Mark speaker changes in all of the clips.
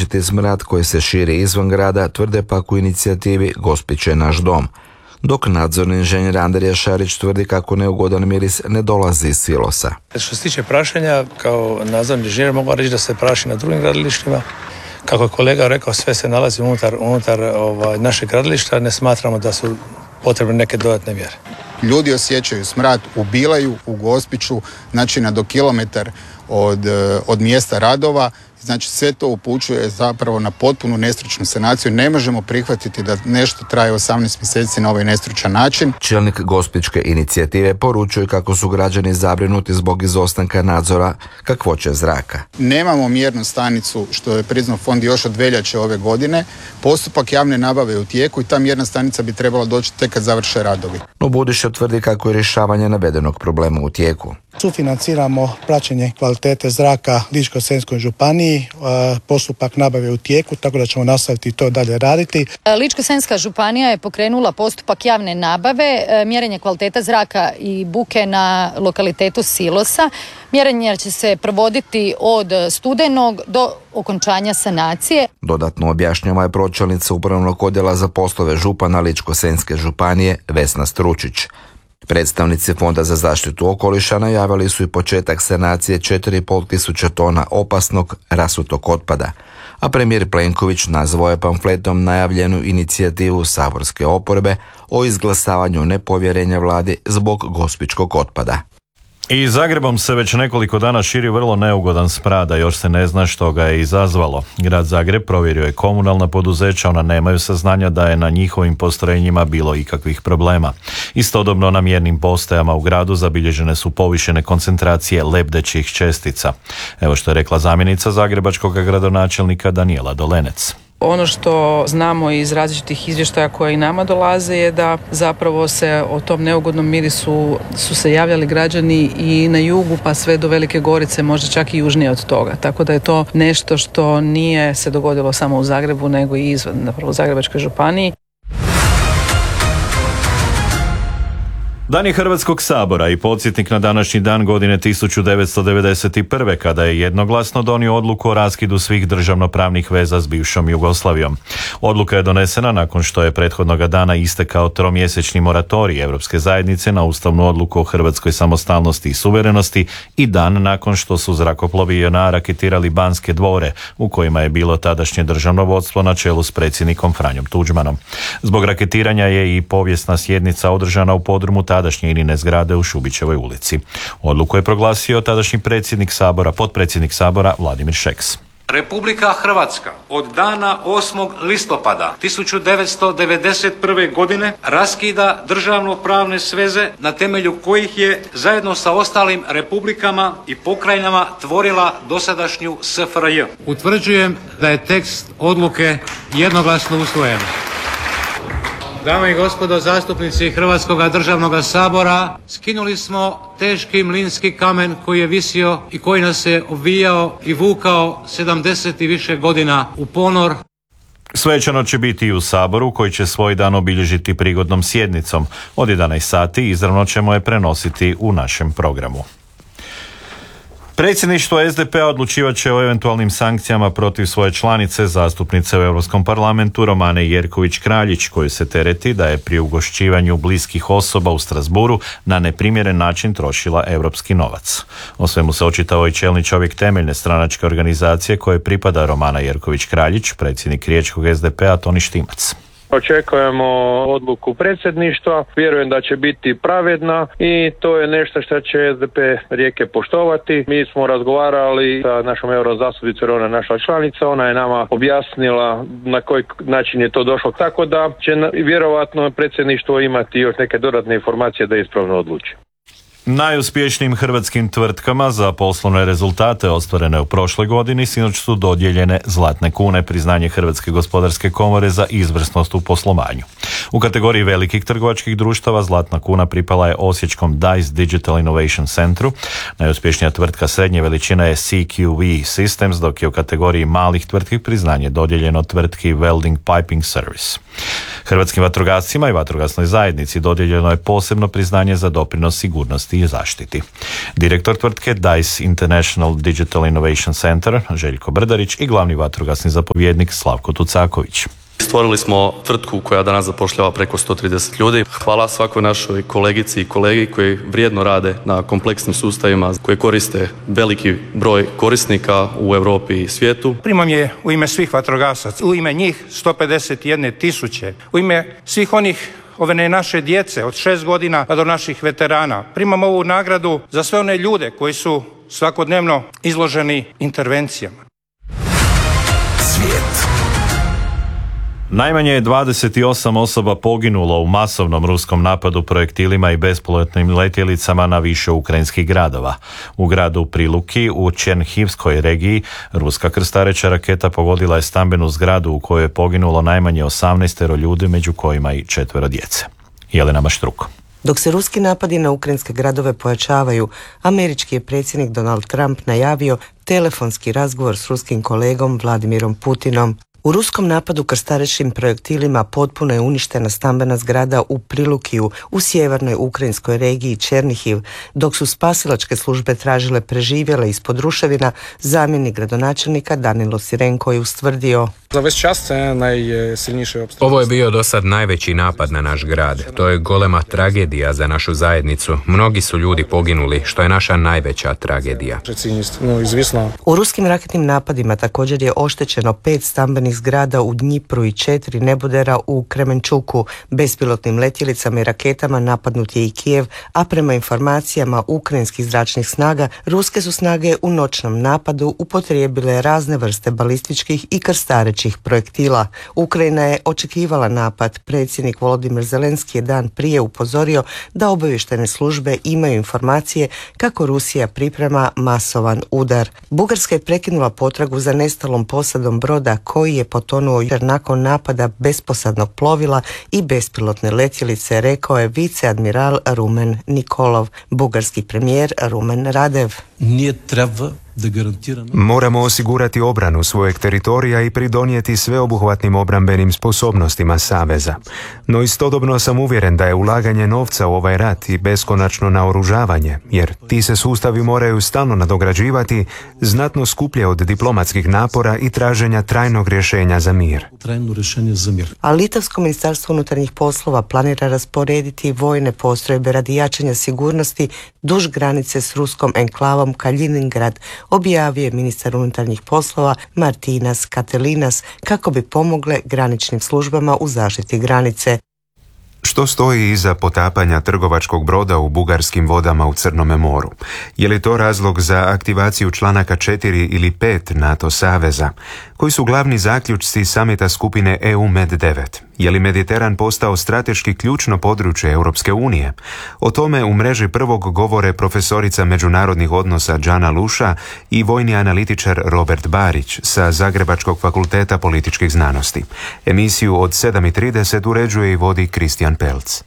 Speaker 1: spriječiti smrad koji se širi izvan grada, tvrde pak u inicijativi Gospić je naš dom. Dok nadzorni inženjer Andrija Šarić tvrdi kako neugodan miris ne dolazi iz silosa.
Speaker 2: Što se tiče prašenja, kao nadzorni inženjer mogu reći da se praši na drugim gradilištima. Kako je kolega rekao, sve se nalazi unutar našeg gradilišta, ne smatramo da su potrebne neke dodatne mjere.
Speaker 3: Ljudi osjećaju smrad u Bilaju, u Gospiću, znači do kilometar od mjesta radova. Znači sve to upućuje zapravo na potpunu nestručnu sanaciju. Ne možemo prihvatiti da nešto traje 18 mjeseci na ovaj nestručan način.
Speaker 1: Čelnik Gospićke inicijative poručuje kako su građani zabrinuti zbog izostanka nadzora kakvoće zraka.
Speaker 3: Nemamo mjernu stanicu, što je priznao fond još od veljače ove godine. Postupak javne nabave je u tijeku i ta mjerna stanica bi trebala doći tek kad završe radovi.
Speaker 1: No Budiša tvrdi kako je rješavanje navedenog problema u tijeku.
Speaker 4: Sufinanciramo praćenje kvalitete zraka Ličko-senjskoj županiji, postupak nabave u tijeku, tako da ćemo nastaviti to dalje raditi.
Speaker 5: Ličko-senjska županija je pokrenula postupak javne nabave, mjerenje kvaliteta zraka i buke na lokalitetu Silosa. Mjerenje će se provoditi od studenog do okončanja sanacije.
Speaker 1: Dodatno objašnjava je pročelnica Upravnog odjela za poslove župana Ličko-senjske županije Vesna Stručić. Predstavnici Fonda za zaštitu okoliša najavili su i početak sanacije 4,5 tisuća tona opasnog rasutog otpada, a premijer Plenković nazvao je pamfletom najavljenu inicijativu saborske oporbe o izglasavanju nepovjerenja vladi zbog gospićkog otpada.
Speaker 6: I Zagrebom se već nekoliko dana širi vrlo neugodan smrad, a još se ne zna što ga je izazvalo. Grad Zagreb provjerio je komunalna poduzeća, ona nemaju saznanja da je na njihovim postrojenjima bilo ikakvih problema. Istodobno na mjernim postajama u gradu zabilježene su povišene koncentracije lebdećih čestica. Evo što je rekla zamjenica zagrebačkog gradonačelnika Danijela Dolenec.
Speaker 7: Ono što znamo iz različitih izvještaja koje i nama dolaze je da zapravo se o tom neugodnom mirisu su se javljali građani i na jugu pa sve do Velike Gorice, možda čak i južnije od toga. Tako da je to nešto što nije se dogodilo samo u Zagrebu nego i izvan, napravo u Zagrebačkoj županiji.
Speaker 6: Dan je Hrvatskog sabora i podsjetnik na današnji dan godine 1991. kada je jednoglasno donio odluku o raskidu svih državnopravnih veza s bivšom Jugoslavijom. Odluka je donesena nakon što je prethodnoga dana istekao tromjesečni moratorij Europske zajednice na ustavnu odluku o hrvatskoj samostalnosti i suverenosti i dan nakon što su zrakoplovi JNA raketirali Banske dvore u kojima je bilo tadašnje državno vodstvo na čelu s predsjednikom Franjom Tuđmanom. Zbog raketiranja je i povijesna sjednica održana u podrumu tadašnje Inine zgrade u Šubićevoj ulici. Odluku je proglasio tadašnji potpredsjednik Sabora Vladimir Šeks.
Speaker 8: Republika Hrvatska od dana 8. listopada 1991. godine raskida državno-pravne sveze na temelju kojih je zajedno sa ostalim republikama i pokrajinama tvorila dosadašnju SFRJ. Utvrđujem da je tekst odluke jednoglasno usvojen. Dame i gospodo zastupnici Hrvatskog državnog sabora, skinuli smo teški mlinski kamen koji je visio i koji nas je obvijao i vukao 70 i više godina u ponor.
Speaker 6: Svečano će biti i u Saboru koji će svoj dan obilježiti prigodnom sjednicom. Od 11 sati izravno ćemo je prenositi u našem programu. Predsjedništvo SDP-a odlučivat će o eventualnim sankcijama protiv svoje članice, zastupnice u Europskom parlamentu Romane Jerković-Kraljić, koju se tereti da je pri ugošćivanju bliskih osoba u Strasburu na neprimjeren način trošila europski novac. O svemu se očitao i čelni čovjek temeljne stranačke organizacije koje pripada Romana Jerković-Kraljić, predsjednik riječkog SDP-a Toni Štimac.
Speaker 9: Očekujemo odluku predsjedništva, vjerujem da će biti pravedna i to je nešto što će SDP Rijeke poštovati. Mi smo razgovarali sa našom eurozastupnicom, ona je naša članica, ona je nama objasnila na koji način je to došlo, tako da će vjerovatno predsjedništvo imati još neke dodatne informacije da ispravno odluči.
Speaker 6: Najuspješnijim hrvatskim tvrtkama za poslovne rezultate ostvarene u prošloj godini sinoć su dodijeljene Zlatne kune, priznanje Hrvatske gospodarske komore za izvrsnost u poslovanju. U kategoriji velikih trgovačkih društava Zlatna kuna pripala je osječkom Dice Digital Innovation Centru. Najuspješnija tvrtka srednje veličine je CQV Systems, dok je u kategoriji malih tvrtki priznanje dodijeljeno tvrtki Welding Piping Service. Hrvatskim vatrogascima i vatrogasnoj zajednici dodijeljeno je posebno priznanje za doprinos sigurnosti sigurnosti i zaštiti. Direktor tvrtke Dice International Digital Innovation Center Željko Brdarić i glavni vatrogasni zapovjednik Slavko Tucaković.
Speaker 10: Stvorili smo tvrtku koja danas zapošljava preko 130 ljudi. Hvala svakoj našoj kolegici i kolegi koji vrijedno rade na kompleksnim sustavima koji koriste veliki broj korisnika u Europi i svijetu.
Speaker 11: Primam je u ime svih vatrogasaca, u ime njih 151.000, u ime svih onih ove naše djece od 6 godina pa do naših veterana. Primam ovu nagradu za sve one ljude koji su svakodnevno izloženi intervencijama.
Speaker 6: Svijet. Najmanje je 28 osoba poginulo u masovnom ruskom napadu projektilima i bespilotnim letjelicama na više ukrajinskih gradova. U gradu Priluki u Černihivskoj regiji ruska krstareća raketa pogodila je stambenu zgradu u kojoj je poginulo najmanje 18 ljudi, među kojima i 4 djece. Jelena Maštruko.
Speaker 12: Dok se ruski napadi na ukrajinske gradove pojačavaju, američki je predsjednik Donald Trump najavio telefonski razgovor s ruskim kolegom Vladimirom Putinom. U ruskom napadu krstarećim projektilima potpuno je uništena stambena zgrada u Prilukiju u sjevernoj ukrajinskoj regiji Černihiv, dok su spasilačke službe tražile preživjele ispod ruševina. Zamjenik gradonačelnika Danilo Sirenko je ustvrdio:
Speaker 13: ovo je bio do sad najveći napad na naš grad. To je golema tragedija za našu zajednicu. Mnogi su ljudi poginuli, što je naša najveća tragedija.
Speaker 12: U ruskim raketnim napadima također je oštećeno 5 stambenih zgrada u Dnjipru i 4 nebodera u Kremenčuku. Bespilotnim letjelicama i raketama napadnut je i Kijev, a prema informacijama ukrajinskih zračnih snaga, ruske su snage u noćnom napadu upotrijebile razne vrste balističkih i krstarećih projektila. Ukrajina je očekivala napad. Predsjednik Volodimir Zelenski je dan prije upozorio da obavještajne službe imaju informacije kako Rusija priprema masovan udar. Bugarska je prekinula potragu za nestalom posadom broda koji je potonuo jučer nakon napada besposadnog plovila i bespilotne letjelice, rekao je viceadmiral Rumen Nikolov. Bugarski premijer Rumen Radev:
Speaker 14: moramo osigurati obranu svojeg teritorija i pridonijeti sveobuhvatnim obrambenim sposobnostima Saveza. No istodobno sam uvjeren da je ulaganje novca u ovaj rat i beskonačno naoružavanje, jer ti se sustavi moraju stalno nadograđivati, znatno skuplje od diplomatskih napora i traženja trajnog rješenja za mir.
Speaker 12: A Litavsko ministarstvo unutarnjih poslova planira rasporediti vojne postrojbe radi jačanja sigurnosti duž granice s ruskom enklavom Kaliningrad, objavio je ministar unutarnjih poslova Martinas Katelinas, kako bi pomogle graničnim službama u zaštiti granice.
Speaker 14: Što stoji iza potapanja trgovačkog broda u bugarskim vodama u Crnome moru? Je li to razlog za aktivaciju članaka 4 ili 5 NATO saveza? Koji su glavni zaključci samita skupine EU-Med-9? Je li Mediteran postao strateški ključno područje Europske unije? O tome u mreži prvog govore profesorica međunarodnih odnosa Đana Luša i vojni analitičar Robert Barić sa Zagrebačkog fakulteta političkih znanosti. Emisiju od 7:30 uređuje i vodi Kristijan Pelc.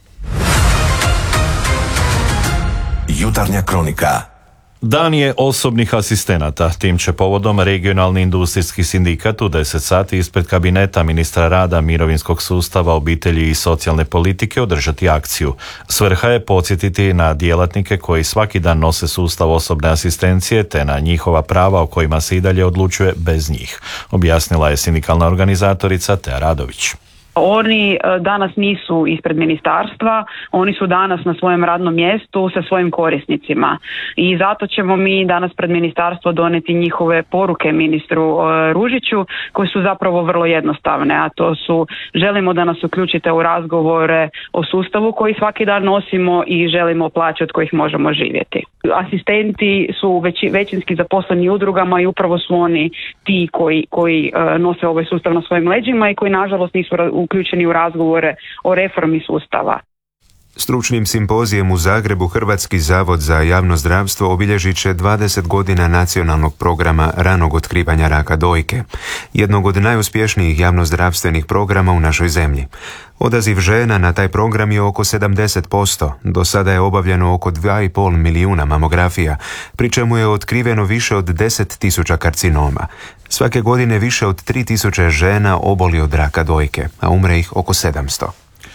Speaker 6: Jutarnja kronika. Dan je osobnih asistenata. Tim će povodom regionalni industrijski sindikat u 10 sati ispred kabineta ministra rada, mirovinskog sustava, obitelji i socijalne politike održati akciju. Svrha je podsjetiti na djelatnike koji svaki dan nose sustav osobne asistencije te na njihova prava o kojima se i dalje odlučuje bez njih, objasnila je sindikalna organizatorica Tea Radović.
Speaker 15: Oni danas nisu ispred ministarstva, oni su danas na svojem radnom mjestu sa svojim korisnicima i zato ćemo mi danas pred ministarstvo donijeti njihove poruke ministru Ružiću, koje su zapravo vrlo jednostavne, a to su: želimo da nas uključite u razgovore o sustavu koji svaki dan nosimo i želimo plaće od kojih možemo živjeti. Asistenti su većinski zaposleni udrugama i upravo su oni ti koji nose ovaj sustav na svojim leđima i koji nažalost nisu uključeni u razgovore o reformi sustava.
Speaker 14: Stručnim simpozijem u Zagrebu Hrvatski zavod za javno zdravstvo obilježit će 20 godina nacionalnog programa ranog otkrivanja raka dojke, jednog od najuspješnijih javnozdravstvenih programa u našoj zemlji. Odaziv žena na taj program je oko 70%, do sada je obavljeno oko 2,5 milijuna mamografija, pri čemu je otkriveno više od 10.000 karcinoma. Svake godine više od 3.000 žena oboli od raka dojke, a umre ih oko 700.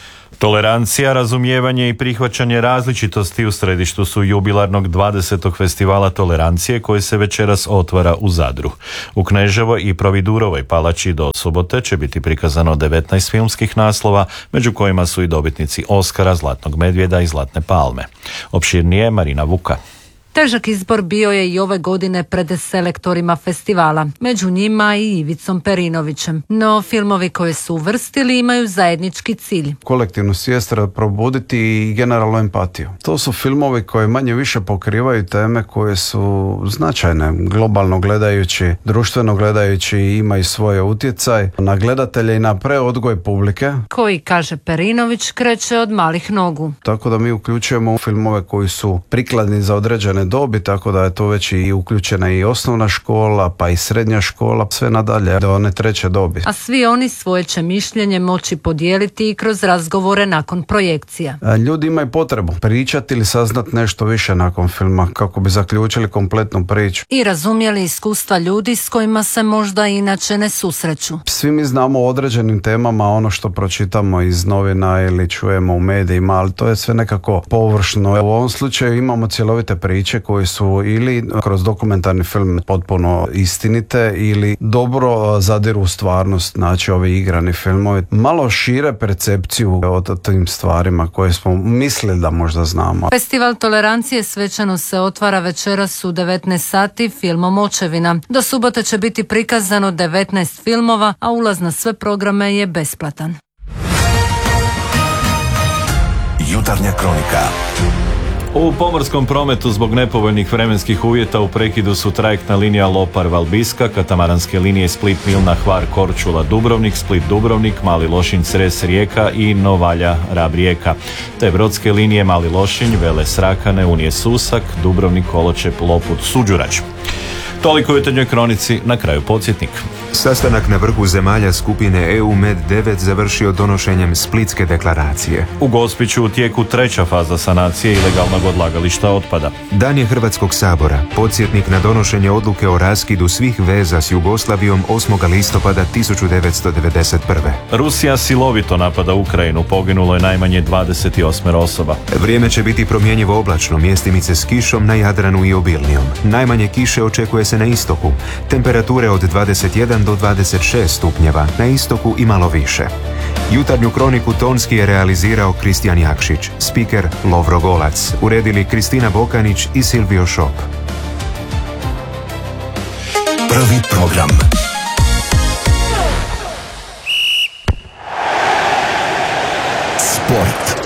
Speaker 6: Tolerancija, razumijevanje i prihvaćanje različitosti u središtu su jubilarnog 20. festivala tolerancije koji se večeras otvara u Zadru. U Kneževoj i Providurovoj palači do subote će biti prikazano 19 filmskih naslova, među kojima su i dobitnici Oskara, Zlatnog medvjeda i Zlatne palme. Opširnije Marina Vuka.
Speaker 16: Težak izbor bio je i ove godine pred selektorima festivala, među njima i Ivicom Perinovićem. No filmovi koje su uvrstili imaju zajednički cilj.
Speaker 17: Kolektivnu svijest probuditi i generalnu empatiju. To su filmovi koji manje više pokrivaju teme koje su značajne, globalno gledajući, društveno gledajući, imaju svoje utjecaj na gledatelje i na preodgoj publike.
Speaker 16: Koji, kaže Perinović, kreće od malih nogu.
Speaker 17: Tako da mi uključujemo filmove koji su prikladni za određene dobi, tako da je to već i uključena i osnovna škola, pa i srednja škola, sve nadalje do one treće dobi.
Speaker 16: A svi oni svoje će mišljenje moći podijeliti i kroz razgovore nakon projekcija.
Speaker 17: Ljudi imaju potrebu pričati ili saznati nešto više nakon filma kako bi zaključili kompletnu priču.
Speaker 16: I razumjeli iskustva ljudi s kojima se možda inače ne susreću.
Speaker 17: Svi mi znamo o određenim temama ono što pročitamo iz novina ili čujemo u medijima, ali to je sve nekako površno. U ovom slučaju imamo cjelovite priče koji su ili kroz dokumentarni film potpuno istinite ili dobro zadiru u stvarnost, znači ovi igrani filmovi. Malo šire percepciju o tim stvarima koje smo mislili da možda znamo.
Speaker 16: Festival tolerancije svečano se otvara večeras u 19 sati filmom Očevina. Do subote će biti prikazano 19 filmova, a ulaz na sve programe je besplatan.
Speaker 18: Jutarnja kronika.
Speaker 6: U pomorskom prometu zbog nepovoljnih vremenskih uvjeta u prekidu su trajektna linija Lopar-Valbiska, katamaranske linije Split-Milna, Hvar-Korčula-Dubrovnik, Split-Dubrovnik, Mali Lošinj-Cres-Rijeka i Novalja-Rab-Rijeka, te brodske linije Mali Lošinj, Vele-Srakane, Unije-Susak, Dubrovnik-Koločep-Lopud-Suđurač. Toliko u jutarnjoj kronici, na kraju podsjetnik.
Speaker 14: Sastanak na vrhu zemalja skupine EU Med 9 završio donošenjem Splitske deklaracije.
Speaker 6: U Gospiću u tijeku treća faza sanacije ilegalnog odlagališta otpada.
Speaker 14: Dan je Hrvatskog sabora, podsjetnik na donošenje odluke o raskidu svih veza s Jugoslavijom 8. listopada 1991.
Speaker 6: Rusija silovito napada Ukrajinu, poginulo je najmanje 28 osoba.
Speaker 14: Vrijeme će biti promjenjivo oblačno, mjestimice s kišom na Jadranu i obilnijom. Najmanje kiše očekuje se na istoku, temperature od 21 do 26 stupnjeva, na istoku i malo više. Jutarnju kroniku tonski je realizirao Kristijan Jakšić, spiker Lovro Golac, uredili Kristina Bokanić i Silvio Šop.
Speaker 18: Prvi program. Sport.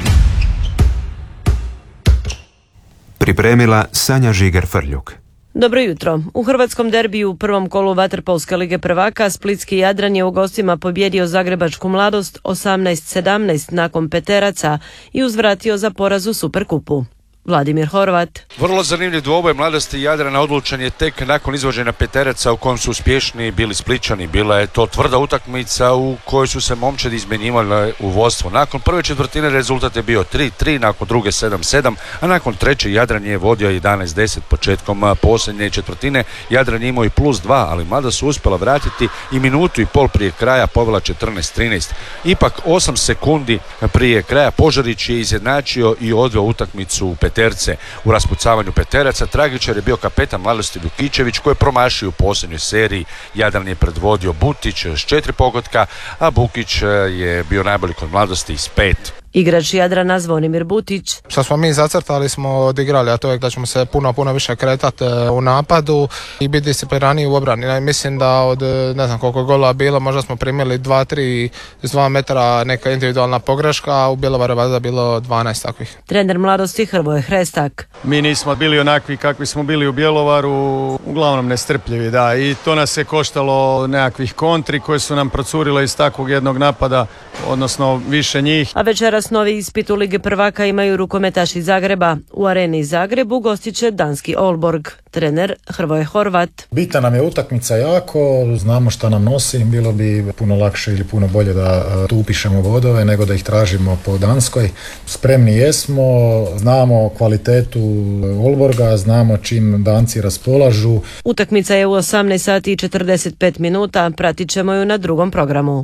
Speaker 14: Pripremila Sanja Žiger-Frljuk.
Speaker 19: Dobro jutro. U hrvatskom derbiju u prvom kolu vaterpolske lige prvaka splitski Jadran je u gostima pobjedio zagrebačku Mladost 18-17 nakon peteraca i uzvratio za poraz u Superkupu. Vladimir Horvat.
Speaker 20: Vrlo zanimljiv dvoboj Mladosti i Jadrana odlučen je tek nakon izvođenja peteraca u kojem su uspješni bili Splićani. Bila je to tvrda utakmica u kojoj su se momčadi izmjenjivali u vodstvo. Nakon prve četvrtine rezultat je bio 3-3, nakon druge 7-7, a nakon treće Jadran je vodio 11-10. Početkom posljednje četvrtine Jadran je imao i +2, ali Mladost su uspjela vratiti i minutu i pol prije kraja povela 14-13. Ipak 8 sekundi prije kraja Požarić je izjednačio i odveo utakmicu u peterce. U raspucavanju peteraca tragičar je bio kapetan Mladosti Dukićević koji je promašio u posljednjoj seriji. Jadran je predvodio Butić s 4 pogotka, a Bukić je bio najbolji kod Mladosti s 5.
Speaker 19: Igrač Jadrana Zvonimir Butić.
Speaker 21: Što smo mi zacrtali smo odigrali, a to je da ćemo se puno više kretati u napadu i biti disciplinirani u obrani. Mislim da od ne znam koliko gola bilo, možda smo primili 2-3 iz 2 metra neka individualna pogreška, a u Bjelovaru je bilo 12 takvih.
Speaker 19: Trener Mladosti Hrvoje Hrestak.
Speaker 22: Mi nismo bili onakvi kakvi smo bili u Bjelovaru, uglavnom nestrpljivi, da, i to nas je koštalo nekakvih kontri koje su nam procurile iz takvog jednog napada, odnosno više njih.
Speaker 19: A večeras novi ispit u Ligi prvaka imaju rukometaši iz Zagreba. U areni Zagrebu gostit će danski Aalborg. Trener Hrvoje Horvat.
Speaker 23: Bitna nam je utakmica jako, znamo šta nam nosi, bilo bi puno lakše ili puno bolje da tu upišemo bodove nego da ih tražimo po Danskoj. Spremni jesmo, znamo kvalitetu Aalborga, znamo čim Danci raspolažu.
Speaker 19: Utakmica je u 18 sati i 45 minuta, pratit ćemo ju na drugom programu.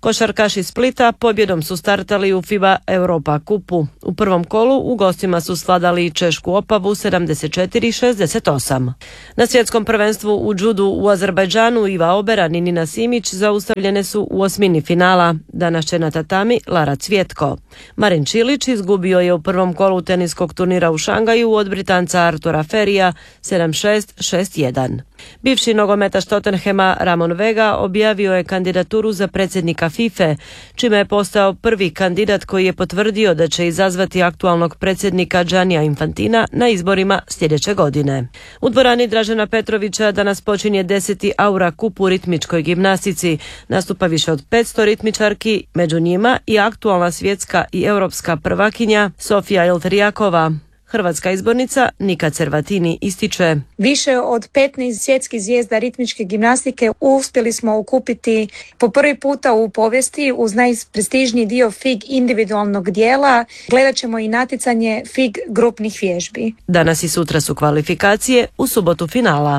Speaker 19: Košarkaši Splita pobjedom su startali u FIBA Europa kupu. U prvom kolu u gostima su svladali Češku Opavu 74-68. Na svjetskom prvenstvu u džudu u Azerbajdžanu Iva Oberan i Nina Simić zaustavljene su u osmini finala. Danas će na tatami Lara Cvjetko. Marin Čilić izgubio je u prvom kolu teniskog turnira u Šangaju od Britanca Artura Ferija 7-6-6-1. Bivši nogometaš Tottenhema Ramon Vega objavio je kandidaturu za predsjednika FIFA, čime je postao prvi kandidat koji je potvrdio da će izazvati aktualnog predsjednika Giannija Infantina na izborima sljedeće godine. U dvorani Dražena Petrovića danas počinje 10. Aura Kup u ritmičkoj gimnastici. Nastupa više od 500 ritmičarki, među njima i aktualna svjetska i europska prvakinja Sofija Ilterjakova. Hrvatska izbornica Nika Cervatini ističe:
Speaker 2: Više od 15 svjetskih zvijezda ritmičke gimnastike uspjeli smo okupiti po prvi puta u povijesti uz najprestižniji dio FIG individualnog dijela. Gledat ćemo i natjecanje FIG grupnih vježbi.
Speaker 19: Danas i sutra su kvalifikacije, u subotu finala.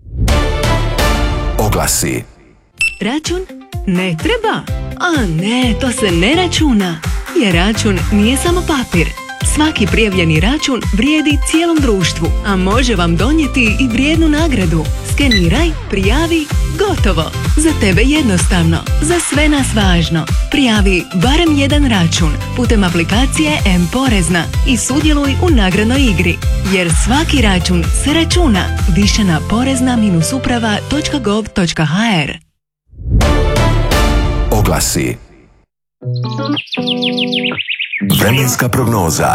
Speaker 18: Oglasi.
Speaker 3: Račun ne treba. A ne, to se ne računa. Jer račun nije samo papir. Svaki prijavljeni račun vrijedi cijelom društvu, a može vam donijeti i vrijednu nagradu. Skeniraj, prijavi, gotovo. Za tebe jednostavno, za sve nas važno. Prijavi barem jedan račun putem aplikacije M-Porezna i sudjeluj u nagradnoj igri. Jer svaki račun se računa. Više na porezna-uprava.gov.hr.
Speaker 18: Oglasi. Vremenska prognoza.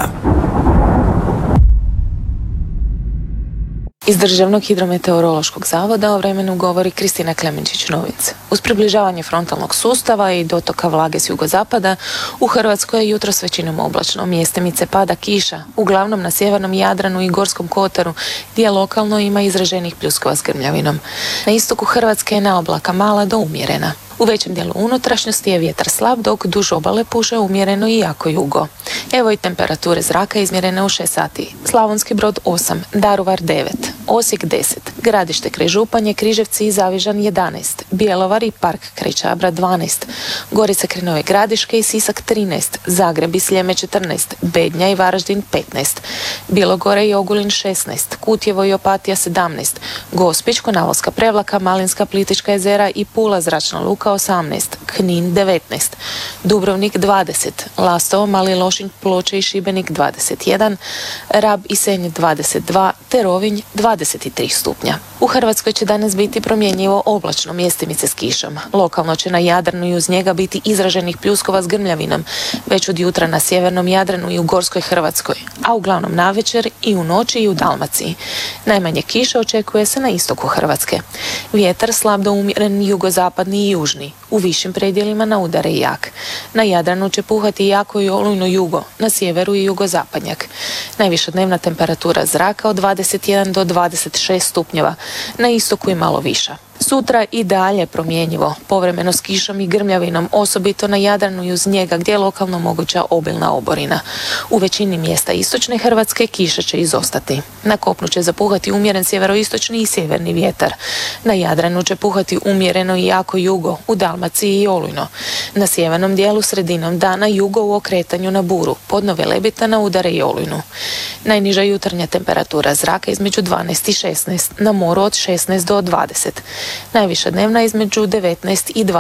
Speaker 4: Iz Državnog hidrometeorološkog zavoda o vremenu govori Kristina Klemenčić-Novic. Uz približavanje frontalnog sustava i dotoka vlage s jugozapada, u Hrvatskoj je jutros većinom oblačno. Mjestimice pada kiša, uglavnom na sjevernom Jadranu i Gorskom kotaru, gdje lokalno ima izraženih pljuskova s grmljavinom. Na istoku Hrvatske je naoblaka mala do umjerena. U većem dijelu unutrašnjosti je vjetar slab, dok duž obale puše umjereno i jako jugo. Evo i temperature zraka izmjerene u 6 sati. Slavonski Brod 8, Daruvar 9, Osijek 10, Gradište kraj Županje, Križevci i Zavižan 11, Bjelovar i Park kraj Čabra 12, Gorica kraj Nove Gradiške i Sisak 13, Zagreb i Sljeme 14, Bednja i Varaždin 15, Bilogore i Ogulin 16, Kutjevo i Opatija 17, Gospić, Konavoska Prevlaka, Malinska, Plitvička jezera i Pula zračna luka 18, Knin 19, Dubrovnik 20, Lastovo, Mali Lošinj, Ploče i Šibenik 21, Rab i Senj 22, te Rovinj 23 stupnja. U Hrvatskoj će danas biti promjenjivo oblačno, mjestimice s kišom. Lokalno će na Jadranu i uz njega biti izraženih pljuskova s grmljavinom, već od jutra na sjevernom Jadranu i u Gorskoj Hrvatskoj, a uglavnom navečer i u noći i u Dalmaciji. Najmanje kiše očekuje se na istoku Hrvatske. Vjetar slab do umjeren jugozapadni i južni, u višim predjelima na udare i jak. Na Jadranu će puhati jako i olujno jugo, na sjeveru i jugozapadnjak. Najviša dnevna temperatura zraka od 21 do 26 stupnjeva, na istoku i malo viša. Sutra i dalje promjenjivo, povremeno s kišom i grmljavinom, osobito na Jadranu i uz njega gdje je lokalno moguća obilna oborina. U većini mjesta istočne Hrvatske kiša će izostati. Na kopnu će zapuhati umjeren sjeveroistočni i sjeverni vjetar. Na Jadranu će puhati umjereno i jako jugo, u Dalmaciji i olujno. Na sjevernom dijelu sredinom dana jugo u okretanju na buru, pod Nove Lebita na udare i olujnu. Najniža jutarnja temperatura zraka između 12 i 16, na moru od 16 do 20. Najviša dnevna između 19 i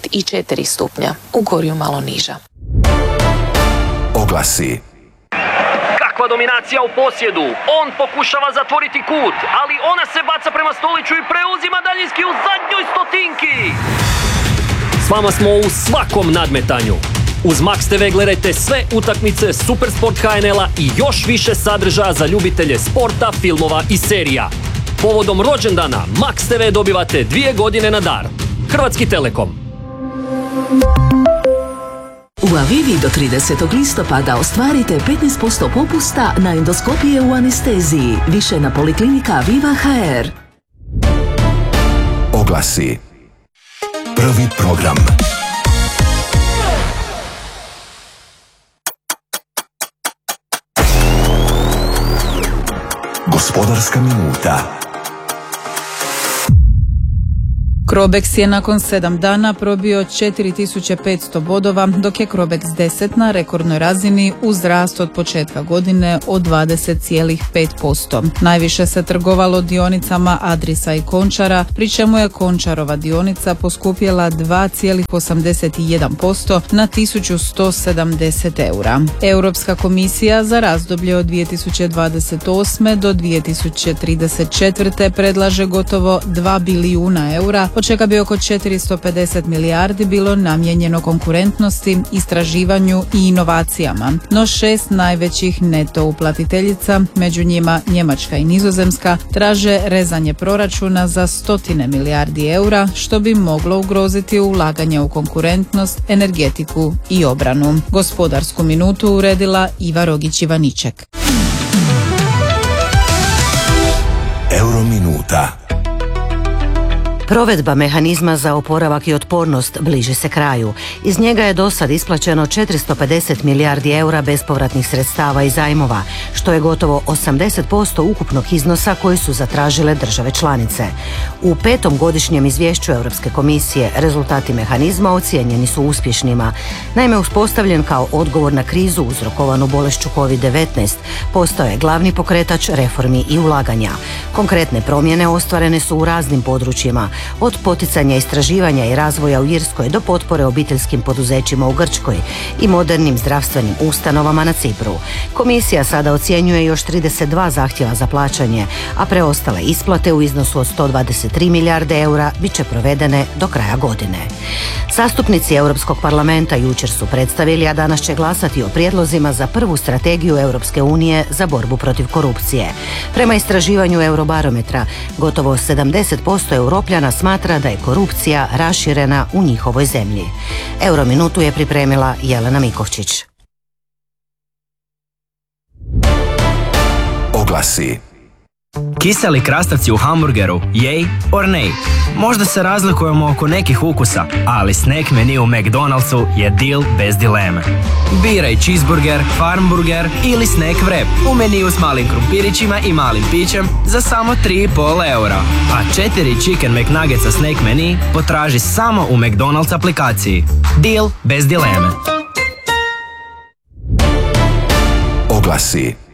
Speaker 4: 24 stupnja, u Gorju malo niža.
Speaker 18: Oglasi.
Speaker 24: Kakva dominacija u posjedu, on pokušava zatvoriti kut, ali ona se baca prema Stoliću i preuzima daljinski u zadnjoj stotinki.
Speaker 25: S vama smo u svakom nadmetanju. Uz Max TV gledajte sve utakmice Supersport HNL-a i još više sadržaja za ljubitelje sporta, filmova i serija. Povodom rođendana Max TV dobivate 2 godine na dar. Hrvatski Telekom.
Speaker 26: U Avivi do 30. listopada ostvarite 15% popusta na endoskopije u anesteziji. Više na Poliklinika Aviva HR.
Speaker 18: Oglasi. Prvi program. Gospodarska minuta.
Speaker 1: Crobex je nakon 7 dana probio 4500 bodova, dok je Crobex 10 na rekordnoj razini uz rast od početka godine od 20,5%. Najviše se trgovalo dionicama Adrisa i Končara, pri čemu je Končarova dionica poskupjela 2,81% na 1170 eura. Europska komisija za razdoblje od 2028. do 2034. predlaže gotovo 2 bilijuna eura, od čega bi oko 450 milijardi bilo namijenjeno konkurentnosti, istraživanju i inovacijama. No 6 najvećih neto uplatiteljica, među njima Njemačka i Nizozemska, traže rezanje proračuna za 100 milijardi eura, što bi moglo ugroziti ulaganje u konkurentnost, energetiku i obranu. Gospodarsku minutu uredila Iva Rogić-Ivaniček.
Speaker 18: Eurominuta.
Speaker 5: Provedba mehanizma za oporavak i otpornost bliži se kraju. Iz njega je do sad isplaćeno 450 milijardi eura bespovratnih sredstava i zajmova, što je gotovo 80% ukupnog iznosa koji su zatražile države članice. U 5. godišnjem izvješću Europske komisije rezultati mehanizma ocijenjeni su uspješnima. Naime, uspostavljen kao odgovor na krizu uzrokovanu bolešću COVID-19, postao je glavni pokretač reformi i ulaganja. Konkretne promjene ostvarene su u raznim područjima, od poticanja istraživanja i razvoja u Irskoj do potpore obiteljskim poduzećima u Grčkoj i modernim zdravstvenim ustanovama na Cipru. Komisija sada ocjenjuje još 32 zahtjeva za plaćanje, a preostale isplate u iznosu od 123 milijarde eura bit će provedene do kraja godine. Zastupnici Europskog parlamenta jučer su predstavili, a danas će glasati o prijedlozima za prvu strategiju Europske unije za borbu protiv korupcije. Prema istraživanju Eurobarometra, gotovo 70% Europljana smatra da je korupcija raširena u njihovoj zemlji. Eurominutu je pripremila Jelena Mikovčić.
Speaker 18: Oglasi.
Speaker 7: Kiseli krastavci u hamburgeru, yay or nay? Možda se razlikujemo oko nekih ukusa, ali snack menu u McDonald'su je deal bez dileme. Biraj cheeseburger, farmburger ili snack wrap u meniju s malim krumpirićima i malim pićem za samo 3,5 eura. A 4 chicken McNuggetsa snack menu potraži samo u McDonald's aplikaciji. Deal bez dileme.
Speaker 18: Oglasi.